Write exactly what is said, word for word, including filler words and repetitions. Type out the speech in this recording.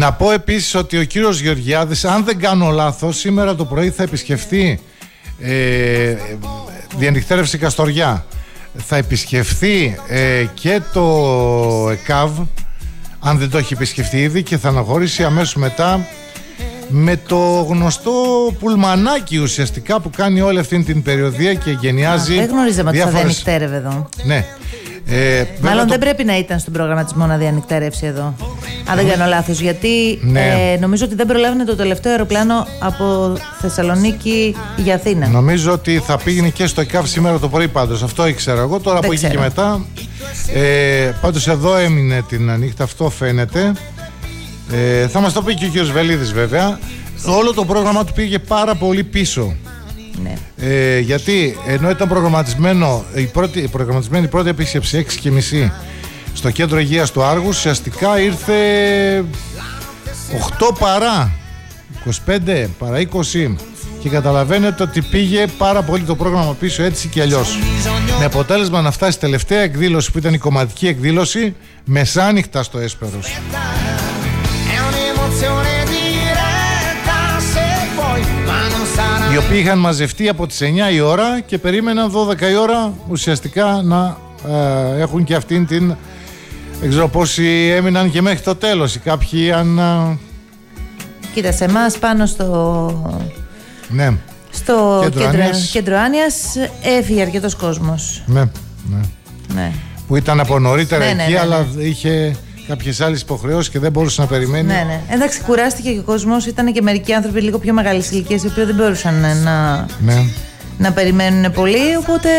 Να πω επίσης ότι ο κύριος Γεωργιάδης, αν δεν κάνω λάθος, σήμερα το πρωί θα επισκεφθεί ε, διανυκτέρευση Καστοριά. Θα επισκεφθεί ε, και το ΕΚΑΒ, αν δεν το έχει επισκεφτεί ήδη, και θα αναχωρήσει αμέσως μετά με το γνωστό πουλμανάκι ουσιαστικά που κάνει όλη αυτή την περιοδία και γενιάζει. Δεν γνωρίζαμε ότι διάφορες... θα διανυκτέρευε εδώ. Ναι. Ε, Μάλλον το... δεν πρέπει να ήταν στον προγραμματισμό να διανυκτέρευσει εδώ. Αν δεν κάνω λάθος. Γιατί ναι. ε, νομίζω ότι δεν προλάβαινε το τελευταίο αεροπλάνο από Θεσσαλονίκη για Αθήνα. Νομίζω ότι θα πήγαινε και στο ΕΚΑΒ σήμερα το πρωί, πάντως. Αυτό ήξερα εγώ. Τώρα δεν από εκεί και μετά. Ε, πάντως εδώ έμεινε την νύχτα, αυτό φαίνεται. Ε, θα μας το πει και ο κ. Βελίδης βέβαια. Όλο το πρόγραμμα του πήγε πάρα πολύ πίσω. Ναι. Ε, γιατί ενώ ήταν προγραμματισμένο η πρώτη, προγραμματισμένη η πρώτη επίσκεψη έξι και μισή στο κέντρο υγείας του Άργους, ουσιαστικά ήρθε οκτώ παρά είκοσι πέντε παρά είκοσι, και καταλαβαίνετε ότι πήγε πάρα πολύ το πρόγραμμα πίσω, έτσι και αλλιώς, με αποτέλεσμα να φτάσει τελευταία εκδήλωση που ήταν η κομματική εκδήλωση μεσάνυχτα στο Έσπερος. Οι οποίοι είχαν μαζευτεί από τις εννιά η ώρα και περίμεναν δώδεκα η ώρα ουσιαστικά να ε, έχουν και αυτήν την... Δεν ξέρω πόσοι έμειναν και μέχρι το τέλος. Οι κάποιοι αν... Ε... Κοίτα, σε εμάς πάνω στο... Ναι. Στο κέντρο, κέντρο, Άνοιας. κέντρο Άνοιας έφυγε αρκετός κόσμος. Ναι, ναι. Ναι. Που ήταν από νωρίτερα ναι, εκεί, ναι, ναι, ναι. αλλά είχε κάποιες άλλες υποχρεώσεις και δεν μπορούσε να περιμένει. Ναι, ναι. Εντάξει, κουράστηκε και ο κόσμος. Ήταν και μερικοί άνθρωποι λίγο πιο μεγάλης ηλικίας, οι οποίοι δεν μπορούσαν να, ναι. να περιμένουν πολύ. Οπότε